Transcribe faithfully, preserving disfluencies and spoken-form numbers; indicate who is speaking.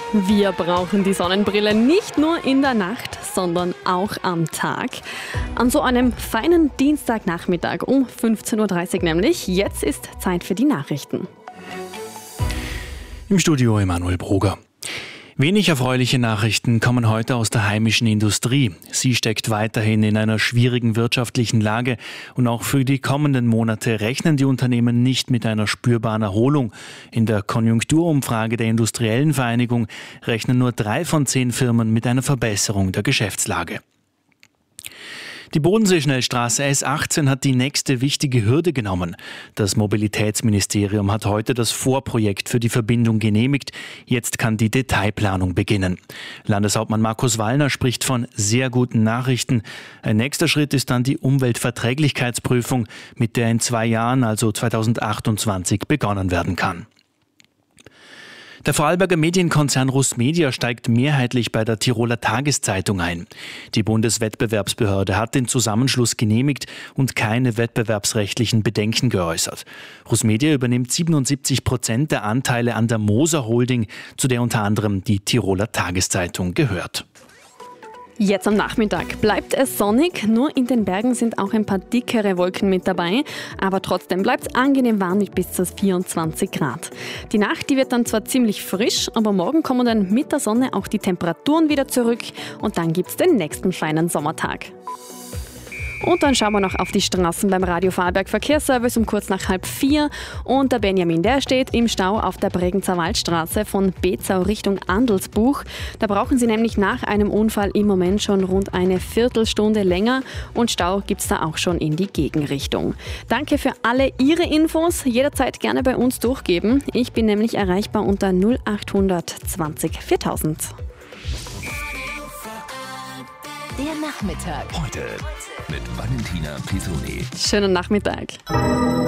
Speaker 1: Wir brauchen die Sonnenbrille nicht nur in der Nacht, sondern auch am Tag. An so einem feinen Dienstagnachmittag um fünfzehn Uhr dreißig nämlich. Jetzt ist Zeit für die Nachrichten.
Speaker 2: Im Studio Emanuel Broger. Wenig erfreuliche Nachrichten kommen heute aus der heimischen Industrie. Sie steckt weiterhin in einer schwierigen wirtschaftlichen Lage und auch für die kommenden Monate rechnen die Unternehmen nicht mit einer spürbaren Erholung. In der Konjunkturumfrage der Industriellen Vereinigung rechnen nur drei von zehn Firmen mit einer Verbesserung der Geschäftslage. Die Bodensee-Schnellstraße S achtzehn hat die nächste wichtige Hürde genommen. Das Mobilitätsministerium hat heute das Vorprojekt für die Verbindung genehmigt. Jetzt kann die Detailplanung beginnen. Landeshauptmann Markus Wallner spricht von sehr guten Nachrichten. Ein nächster Schritt ist dann die Umweltverträglichkeitsprüfung, mit der in zwei Jahren, also zweitausendachtundzwanzig, begonnen werden kann. Der Vorarlberger Medienkonzern Russmedia steigt mehrheitlich bei der Tiroler Tageszeitung ein. Die Bundeswettbewerbsbehörde hat den Zusammenschluss genehmigt und keine wettbewerbsrechtlichen Bedenken geäußert. Russmedia übernimmt siebenundsiebzig Prozent der Anteile an der Moser Holding, zu der unter anderem die Tiroler Tageszeitung gehört.
Speaker 1: Jetzt am Nachmittag bleibt es sonnig, nur in den Bergen sind auch ein paar dickere Wolken mit dabei, aber trotzdem bleibt es angenehm warm mit bis zu vierundzwanzig Grad. Die Nacht, die wird dann zwar ziemlich frisch, aber morgen kommen dann mit der Sonne auch die Temperaturen wieder zurück und dann gibt es den nächsten feinen Sommertag. Und dann schauen wir noch auf die Straßen beim Radio Vorarlberg Verkehrsservice um kurz nach halb vier. Und der Benjamin, der steht im Stau auf der Bregenzer Waldstraße von Bezau Richtung Andelsbuch. Da brauchen Sie nämlich nach einem Unfall im Moment schon rund eine Viertelstunde länger. Und Stau gibt es da auch schon in die Gegenrichtung. Danke für alle Ihre Infos. Jederzeit gerne bei uns durchgeben. Ich bin nämlich erreichbar unter null acht zwanzig viertausend.
Speaker 3: Der Nachmittag.
Speaker 4: Heute mit Valentina Pisoni.
Speaker 1: Schönen Nachmittag.